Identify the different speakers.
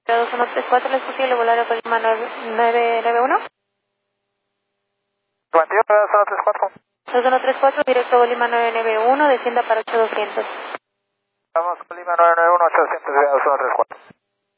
Speaker 1: 2134, ¿le es posible volar a Colima 991?
Speaker 2: 21, 2134.
Speaker 1: 2134, directo a Colima 991, descienda para 8200.
Speaker 2: Vamos, Colima 991, 800, 2134.